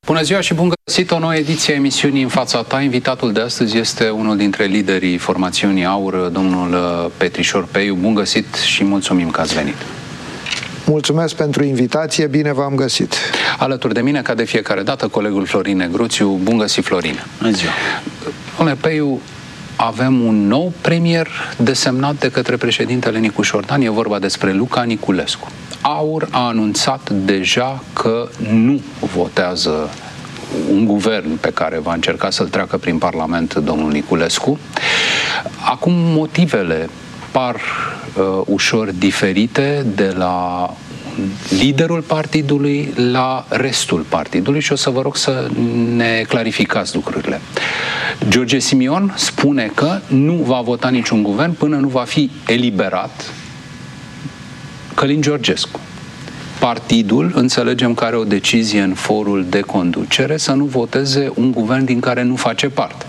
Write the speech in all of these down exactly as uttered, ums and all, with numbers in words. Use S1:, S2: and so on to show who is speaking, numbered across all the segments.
S1: Bună ziua și bun găsit o nouă ediție a emisiunii În fața ta. Invitatul de astăzi este unul dintre liderii formațiunii AUR, domnul Petrișor Peiu. Bun găsit și mulțumim că ați venit.
S2: Mulțumesc pentru invitație, bine v-am găsit.
S1: Alături de mine, ca de fiecare dată, colegul Florin Negruțiu. Bun găsit, Florin.
S3: Bună ziua.
S1: Domnule Peiu, avem un nou premier desemnat de către președintele Nicu Șordan. E vorba despre Luca Niculescu. AUR a anunțat deja că nu votează un guvern pe care va încerca să-l treacă prin Parlament domnul Niculescu. Acum motivele par uh, ușor diferite de la liderul partidului la restul partidului și o să vă rog să ne clarificați lucrurile. George Simion spune că nu va vota niciun guvern până nu va fi eliberat Călin Georgescu. Partidul, înțelegem că are o decizie în forul de conducere să nu voteze un guvern din care nu face parte.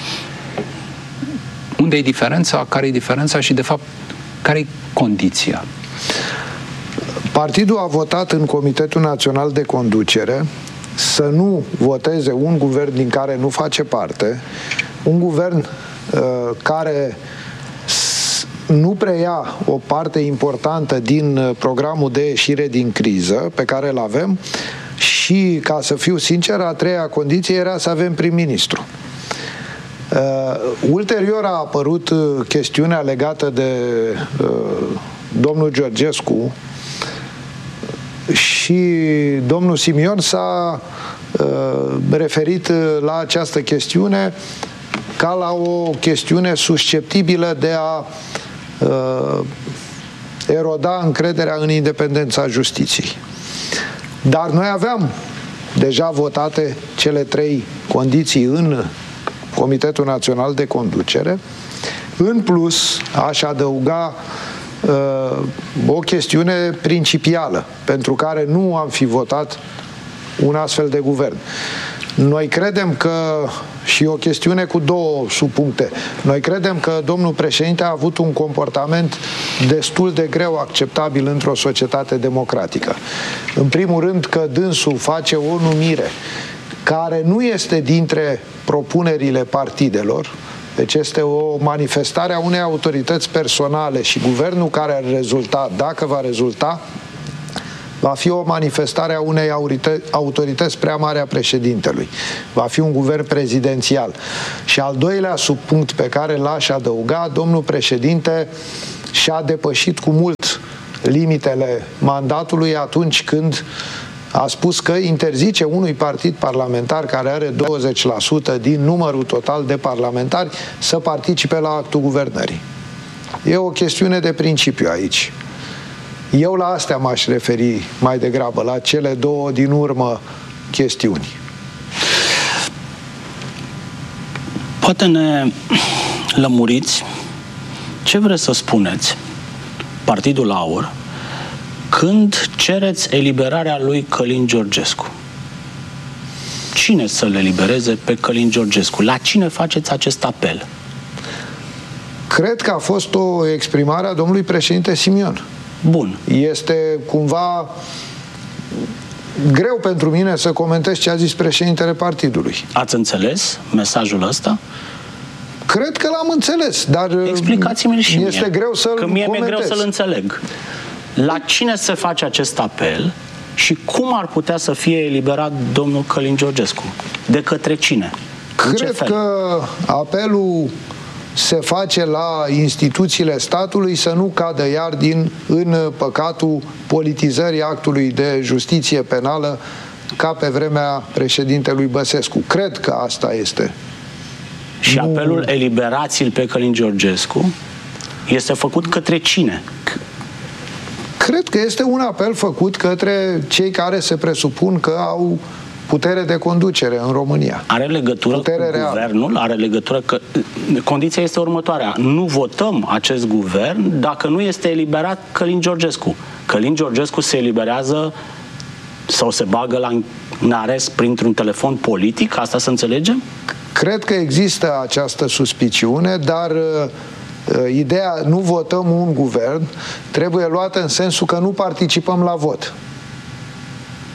S1: Unde e diferența? Care e diferența? Și, de fapt, care e condiția?
S2: Partidul a votat în Comitetul Național de Conducere să nu voteze un guvern din care nu face parte, un guvern uh, care nu preia o parte importantă din programul de ieșire din criză pe care îl avem și, ca să fiu sincer, a treia condiție era să avem prim-ministru. Uh, ulterior a apărut uh, chestiunea legată de uh, domnul Georgescu și domnul Simion s-a uh, referit la această chestiune ca la o chestiune susceptibilă de a uh, eroda încrederea în independența justiției. Dar noi aveam deja votate cele trei condiții în Comitetul Național de Conducere. În plus, aș adăuga uh, o chestiune principială pentru care nu am fi votat un astfel de guvern. Noi credem că, și o chestiune cu două subpuncte, noi credem că domnul președinte a avut un comportament destul de greu acceptabil într-o societate democratică. În primul rând că dânsul face o numire care nu este dintre propunerile partidelor, deci este o manifestare a unei autorități personale și guvernul care ar rezulta, dacă va rezulta, va fi o manifestare a unei autorități prea mari a președintelui. Va fi un guvern prezidențial. Și al doilea subpunct pe care l-aș adăuga, domnul președinte și-a depășit cu mult limitele mandatului atunci când a spus că interzice unui partid parlamentar care are douăzeci la sută din numărul total de parlamentari să participe la actul guvernării. E o chestiune de principiu aici. Eu la astea m-aș referi mai degrabă, la cele două din urmă chestiuni.
S3: Poate ne lămuriți ce vreți să spuneți Partidul AUR când cereți eliberarea lui Călin Georgescu? Cine să-l elibereze pe Călin Georgescu? La cine faceți acest apel?
S2: Cred că a fost o exprimare a domnului președinte Simion.
S3: Bun.
S2: Este cumva greu pentru mine să comentez ce a zis președintele partidului.
S3: Ați înțeles mesajul ăsta?
S2: Cred că l-am înțeles, dar
S3: explicați-mi și
S2: este
S3: mie,
S2: greu să-l
S3: că mie
S2: comentez.
S3: mi-e greu să-l înțeleg. La cine se face acest apel și cum ar putea să fie eliberat domnul Călin Georgescu? De către cine?
S2: Cred că apelul se face la instituțiile statului să nu cadă iar din, în păcatul politizării actului de justiție penală ca pe vremea președintelui Băsescu. Cred că asta este.
S3: Și nu... apelul eliberați-l pe Călin Georgescu este făcut către cine?
S2: Cred că este un apel făcut către cei care se presupun că au putere de conducere în România.
S3: Are legătură
S2: putere
S3: cu
S2: reală.
S3: Guvernul? Are legătură că... Condiția este următoarea. Nu votăm acest guvern dacă nu este eliberat Călin Georgescu. Călin Georgescu se eliberează sau se bagă la în arest printr-un telefon politic? Asta să înțelegem?
S2: Cred că există această suspiciune, dar uh, ideea nu votăm un guvern trebuie luată în sensul că nu participăm la vot.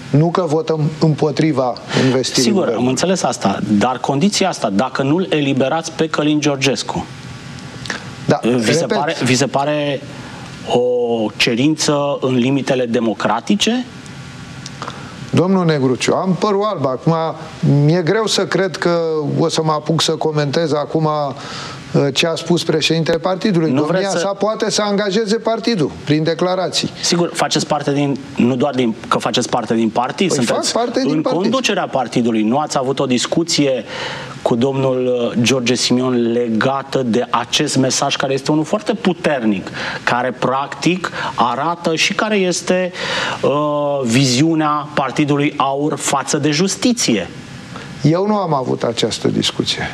S2: Nu că votăm împotriva investirii.
S3: Sigur,
S2: guvernului.
S3: am înțeles asta, dar condiția asta, dacă nu-l eliberați pe Călin Georgescu,
S2: da,
S3: vi, se
S2: repet,
S3: pare, vi se pare o cerință în limitele democratice?
S2: Domnul Negruțiu, am părul alb. Acum, mi-e greu să cred că o să mă apuc să comentez acum ce a spus președintele partidului. Nu Domnia să... sa poate să angajeze partidul prin declarații.
S3: Sigur, faceți parte din, nu doar din, că faceți parte din partid,
S2: păi
S3: sunteți
S2: fac parte din
S3: în
S2: partid.
S3: Conducerea partidului. Nu ați avut o discuție cu domnul George Simion legată de acest mesaj, care este unul foarte puternic, care practic arată și care este uh, viziunea Partidului Aur față de justiție?
S2: Eu nu am avut această discuție.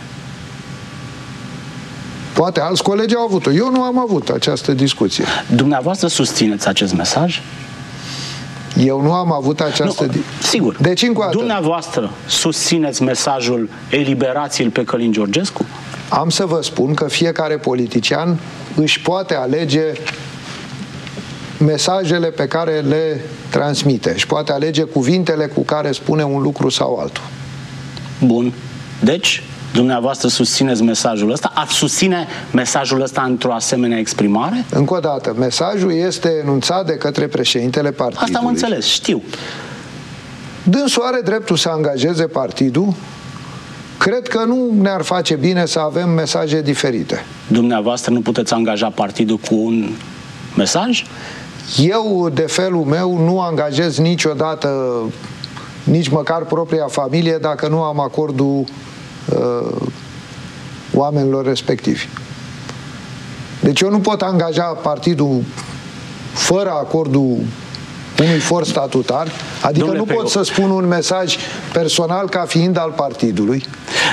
S2: Poate alți colegi au avut-o. Eu nu am avut această discuție.
S3: Dumneavoastră susțineți acest mesaj?
S2: Eu nu am avut această...
S3: Nu, sigur.
S2: Deci, încă o dată,
S3: dumneavoastră susțineți mesajul eliberați-l pe Călin Georgescu?
S2: Am să vă spun că fiecare politician își poate alege mesajele pe care le transmite. Își poate alege cuvintele cu care spune un lucru sau altul.
S3: Bun. Deci, dumneavoastră susțineți mesajul ăsta? Ați susține mesajul ăsta într-o asemenea exprimare?
S2: Încă o dată, mesajul este enunțat de către președintele partidului.
S3: Asta am înțeles, știu.
S2: Dânsul are dreptul să angajeze partidul. Cred că nu ne-ar face bine să avem mesaje diferite.
S3: Dumneavoastră nu puteți angaja partidul cu un mesaj?
S2: Eu, de felul meu, nu angajez niciodată, nici măcar propria familie, dacă nu am acordul uh, oamenilor respectivi. Deci eu nu pot angaja partidul fără acordul unui for statutar, adică Domnule nu pot Peiu. să spun un mesaj personal ca fiind al partidului.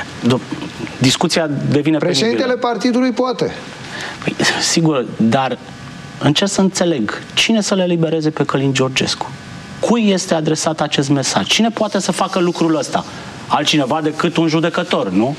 S3: Discuția devine
S2: Președintele
S3: penibilă.
S2: partidului poate.
S3: Păi, sigur, dar încerc să înțeleg. Cine să le elibereze pe Călin Georgescu? Cui este adresat acest mesaj? Cine poate să facă lucrul ăsta? Altcineva decât un judecător, nu?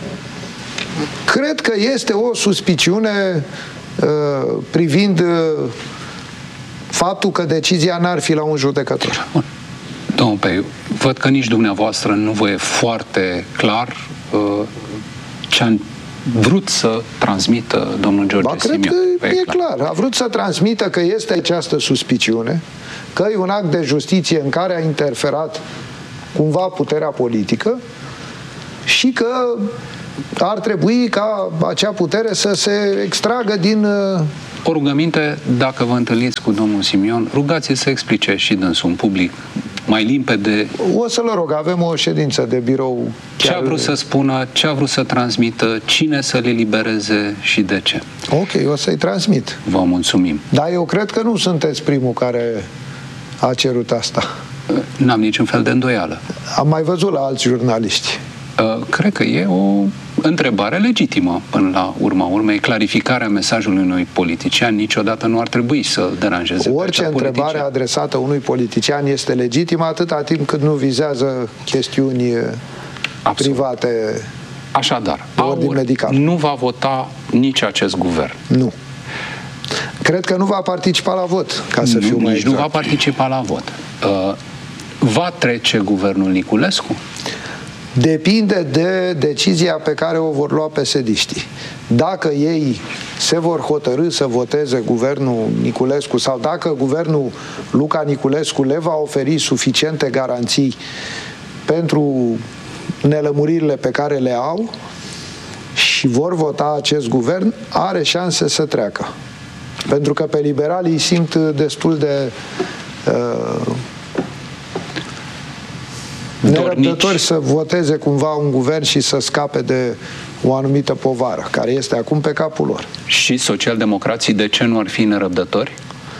S2: Cred că este o suspiciune uh, privind uh, faptul că decizia n-ar fi la un judecător.
S1: Bun. Domnul Peiu, văd că nici dumneavoastră nu vă e foarte clar uh, ce a vrut să transmită domnul George
S2: ba, cred
S1: Simion.
S2: că e clar. clar. A vrut să transmită că este această suspiciune, că e un act de justiție în care a interferat cumva puterea politică și că ar trebui ca acea putere să se extragă din...
S1: O rugăminte, dacă vă întâlniți cu domnul Simion, rugați-l să explice și dânsul în public mai limpede.
S2: O să-l rog, avem o ședință de birou.
S1: Ce a vrut să spună, ce a vrut să transmită, cine să-l elibereze și de ce.
S2: Ok, o să-i transmit.
S1: Vă mulțumim.
S2: Dar eu cred că nu sunteți primul care a cerut asta.
S1: N-am niciun fel de îndoială.
S2: Am mai văzut la alți jurnaliști.
S1: Cred că e o întrebare legitimă până la urma urmei. Clarificarea mesajului unui politician niciodată nu ar trebui să deranjeze.
S2: Orice întrebare politician. adresată unui politician este legitimă atâta timp cât nu vizează chestiuni Absolut. private.
S1: Așadar, Aur nu va vota nici acest guvern.
S2: Nu. Cred că nu va participa la vot, ca să
S1: nu,
S2: fiu mai
S1: nici
S2: exact.
S1: nu va participa la vot. Uh, va trece guvernul Niculescu?
S2: Depinde de decizia pe care o vor lua pesediștii. Dacă ei se vor hotărâ să voteze guvernul Niculescu sau dacă guvernul Luca Niculescu le va oferi suficiente garanții pentru nelămuririle pe care le au și vor vota acest guvern, are șanse să treacă. Pentru că pe liberalii simt destul de uh, nerăbdători să voteze cumva un guvern și să scape de o anumită povară, care este acum pe capul lor.
S1: Și socialdemocrații de ce nu ar fi nerăbdători?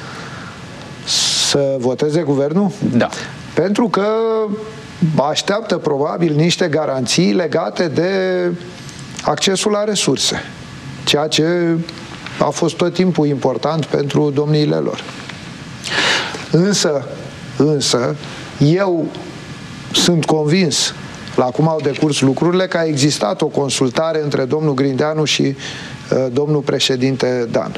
S2: Să voteze guvernul?
S1: Da.
S2: Pentru că așteaptă probabil niște garanții legate de accesul la resurse, ceea ce a fost tot timpul important pentru domniile lor. Însă, însă, eu sunt convins, la cum au decurs lucrurile, că a existat o consultare între domnul Grindeanu și uh, domnul președinte Dan.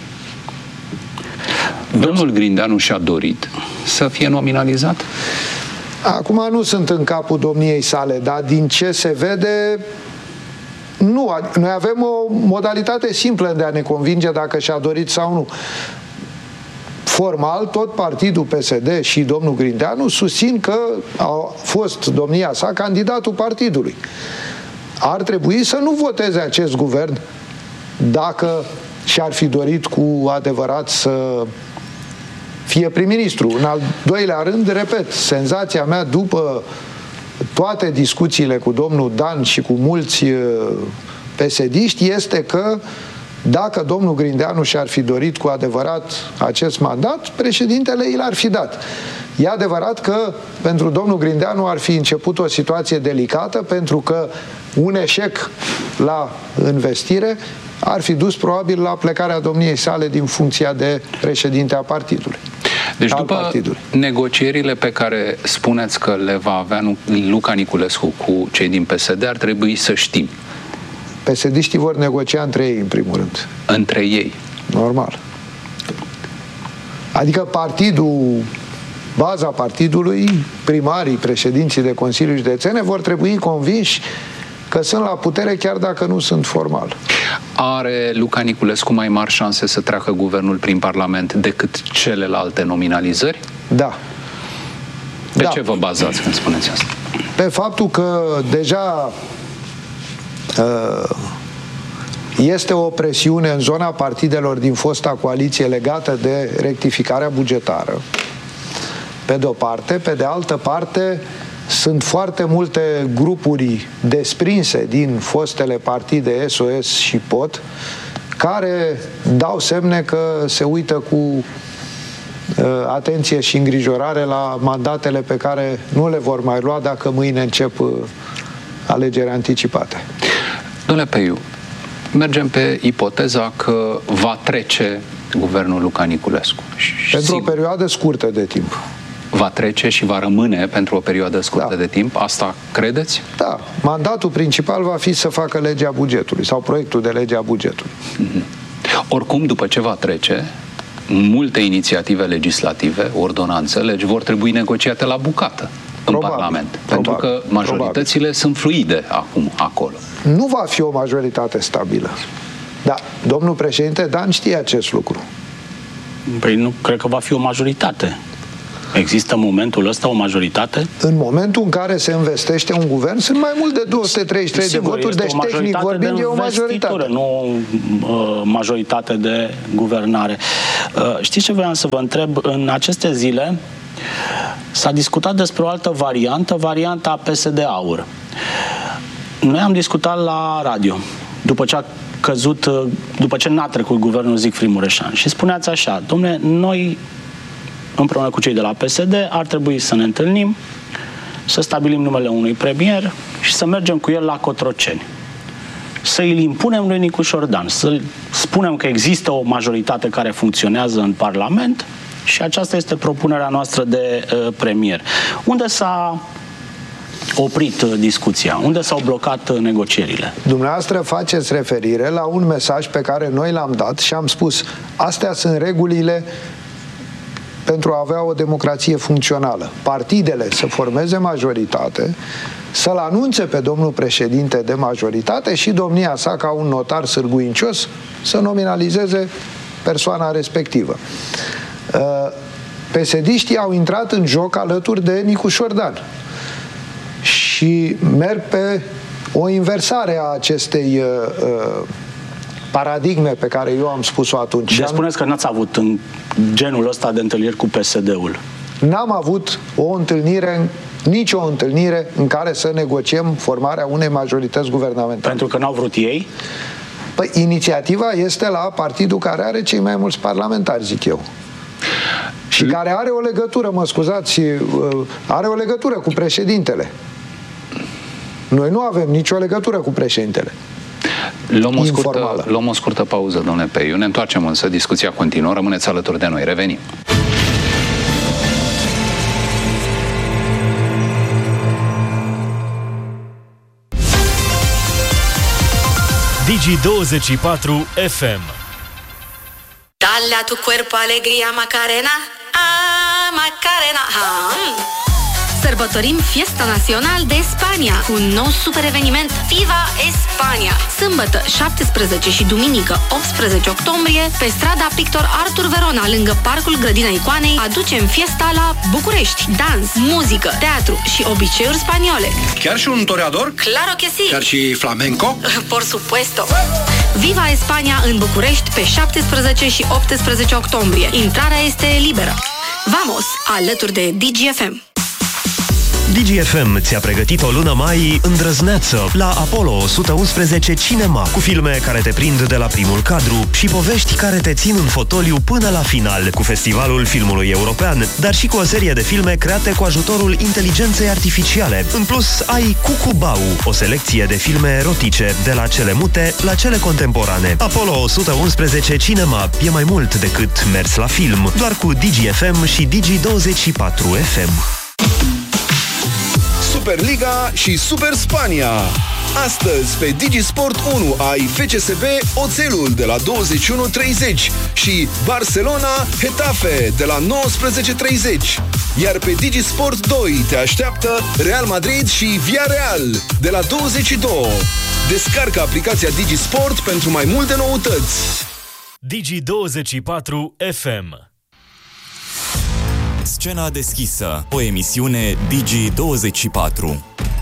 S1: Domnul Grindeanu și-a dorit să fie nominalizat?
S2: Acum nu sunt în capul domniei sale, dar din ce se vede, nu. Noi avem o modalitate simplă de a ne convinge dacă și-a dorit sau nu. Formal, tot partidul P S D și domnul Grindeanu susțin că a fost domnia sa candidatul partidului. Ar trebui să nu voteze acest guvern dacă și-ar fi dorit cu adevărat să fie prim-ministru. În al doilea rând, repet, senzația mea după toate discuțiile cu domnul Dan și cu mulți P S D-iști este că dacă domnul Grindeanu și-ar fi dorit cu adevărat acest mandat, președintele i l-ar fi dat. E adevărat că pentru domnul Grindeanu ar fi început o situație delicată, pentru că un eșec la investire ar fi dus probabil la plecarea domniei sale din funcția de președinte a partidului.
S1: Deci după partidului. negocierile pe care spuneți că le va avea Luca Niculescu cu cei din P S D, ar trebui să știm.
S2: P S D-știi vor negocia între ei, în primul rând.
S1: Între ei?
S2: Normal. Adică partidul, baza partidului, primarii, președinții de Consiliul Județene vor trebui convinși că sunt la putere chiar dacă nu sunt formal.
S1: Are Luca Niculescu mai mari șanse să treacă guvernul prin Parlament decât celelalte nominalizări?
S2: Da.
S1: Pe
S2: da.
S1: ce vă bazați când spuneți asta?
S2: Pe faptul că deja este o presiune în zona partidelor din fosta coaliție legată de rectificarea bugetară. Pe de o parte, pe de altă parte, sunt foarte multe grupuri desprinse din fostele partide S O S și P O T care dau semne că se uită cu uh, atenție și îngrijorare la mandatele pe care nu le vor mai lua dacă mâine încep uh, alegeri anticipate.
S1: Domnule Peiu, mergem pe ipoteza că va trece guvernul Luca Niculescu.
S2: Pentru sigur, o perioadă scurtă de timp.
S1: Va trece și va rămâne pentru o perioadă scurtă da. de timp? Asta credeți?
S2: Da. Mandatul principal va fi să facă legea bugetului sau proiectul de lege a bugetului.
S1: Mm-hmm. Oricum, după ce va trece, multe inițiative legislative, ordonanțe, legi vor trebui negociate la bucată în probabil, Parlament. Probabil, pentru că majoritățile probabil. sunt fluide acum acolo.
S2: Nu va fi o majoritate stabilă. Da, domnul președinte Dan știe acest lucru.
S3: Păi nu cred că va fi o majoritate. Există în momentul ăsta o majoritate?
S2: În momentul în care se investește un guvern, sunt mai mult de două sute treizeci și trei
S3: Sigur,
S2: de voturi, deci tehnic vorbind
S3: de
S2: e o majoritate.
S3: Nu uh, majoritate de guvernare. Uh, știți ce vreau să vă întreb? În aceste zile s-a discutat despre o altă variantă, varianta P S D Aur. Noi am discutat la radio, după ce a căzut, după ce n-a trecut guvernul Siegfried Mureșan, și spuneați așa: dom'le, noi împreună cu cei de la P S D ar trebui să ne întâlnim, să stabilim numele unui premier și să mergem cu el la Cotroceni, să îl impunem lui Nicu Șordan, să spunem că există o majoritate care funcționează în Parlament și aceasta este propunerea noastră de uh, premier. Unde s-a oprit uh, discuția? Unde s-au blocat uh, negocierile?
S2: Dumneavoastră faceți referire la un mesaj pe care noi l-am dat și am spus: astea sunt regulile pentru a avea o democrație funcțională. Partidele să formeze majoritate, să-l anunțe pe domnul președinte de majoritate și domnia sa, ca un notar sârguincios, să nominalizeze persoana respectivă. P S D-știi au intrat în joc alături de Nicu Șordan și merg pe o inversare a acestei uh, paradigme pe care eu am spus-o atunci.
S3: Deci spuneți că n-ați avut în genul ăsta de întâlniri cu P S D-ul.
S2: N-am avut o întâlnire, nicio întâlnire în care să negociem formarea unei majorități guvernamentale.
S3: Pentru că n-au vrut ei?
S2: Păi inițiativa este la partidul care are cei mai mulți parlamentari, zic eu. Și care are o legătură, mă scuzați, are o legătură cu președintele. Noi nu avem nicio legătură cu președintele.
S1: Luăm o, scurtă, luăm o scurtă pauză, domnule Peiu. Ne întoarcem însă, discuția continuă. Rămâneți alături de noi. Revenim.
S4: Digi douăzeci și patru F M.
S5: Dale a tu cuerpo alegría, Macarena. Ah, Macarena. Ah. Sărbătorim Fiesta Național de Spania cu un nou super eveniment Viva Espania. Sâmbătă șaptesprezece și duminică optsprezece octombrie, pe strada Pictor Artur Verona, lângă Parcul Grădina Icoanei, aducem fiesta la București. Dans, muzică, teatru și obiceiuri spaniole.
S6: Chiar și un toreador?
S5: Claro que sí!
S6: Chiar și flamenco?
S5: Por supuesto! Viva Espania în București pe șaptesprezece și optsprezece octombrie. Intrarea este liberă. Vamos, alături de D G F M.
S4: D G F M ți-a pregătit o lună mai îndrăzneață la Apollo o sută unsprezece Cinema, cu filme care te prind de la primul cadru și povești care te țin în fotoliu până la final, cu Festivalul Filmului European, dar și cu o serie de filme create cu ajutorul inteligenței artificiale. În plus, ai Cucubau, o selecție de filme erotice, de la cele mute la cele contemporane. Apollo o sută unsprezece Cinema e mai mult decât mers la film, doar cu D G F M și Digi douăzeci și patru F M.
S7: Superliga și Super Spania. Astăzi, pe DigiSport unu ai F C S B Oțelul de la douăzeci și unu treizeci și Barcelona Getafe de la nouăsprezece treizeci. Iar pe DigiSport doi te așteaptă Real Madrid și Villarreal de la douăzeci și doi. Descarcă aplicația DigiSport pentru mai multe noutăți.
S4: Digi douăzeci și patru F M.
S8: Scena deschisă, o emisiune Digi douăzeci și patru.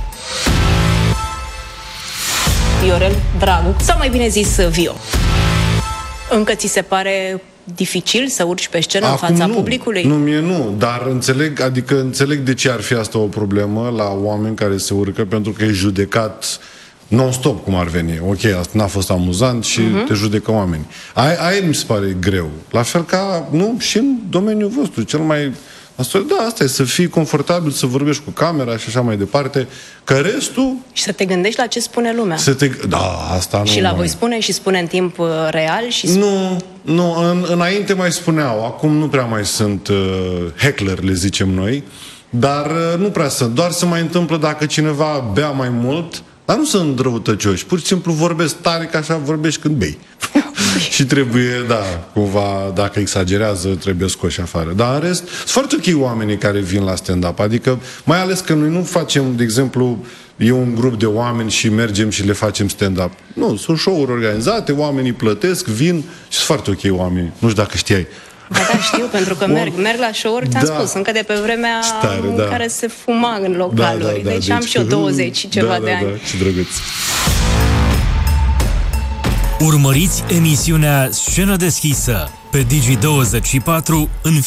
S9: Viorel Dragu, sau mai bine zis Vio. Încă ți se pare dificil să urci pe scenă
S10: Acum
S9: în fața
S10: nu.
S9: publicului?
S10: Nu, mie nu, dar înțeleg, adică înțeleg de ce ar fi asta o problemă la oameni care se urcă, pentru că e judecat non-stop, cum ar veni. Ok, asta n-a fost amuzant și uh-huh. te judecă oamenii. Aia, aia mi se pare greu. La fel ca, nu, și în domeniul vostru, cel mai... Da, asta e, să fii confortabil, să vorbești cu camera și așa mai departe, că restul...
S9: Și să te gândești la ce spune lumea.
S10: Să te... Da, asta nu...
S9: Și la voi spune și spune în timp real și...
S10: Nu, nu, în, înainte mai spuneau, acum nu prea mai sunt uh, heckler, le zicem noi, dar uh, nu prea sunt, doar se mai întâmplă dacă cineva bea mai mult, dar nu sunt răutăcioși, pur și simplu vorbesc tare, că așa vorbești când bei. Și trebuie, da, cumva, dacă exagerează, trebuie scoși afară. Dar în rest, sunt foarte ok oamenii care vin la stand-up. Adică, mai ales că noi nu facem, de exemplu, e un grup de oameni și mergem și le facem stand-up. Nu, sunt show-uri organizate, oamenii plătesc, vin și sunt foarte ok oamenii. Nu știu dacă știai.
S9: Da, da, știu, pentru că merg, merg la show-uri, ți-am da. spus, încă de pe vremea Stare, în da. care se fuma în localuri. Da, da, da, deci, deci am și eu douăzeci și ceva
S10: da,
S9: de
S10: da,
S9: ani.
S10: Da, ce drăguț.
S4: Urmăriți emisiunea Scenă deschisă pe Digi douăzeci și patru în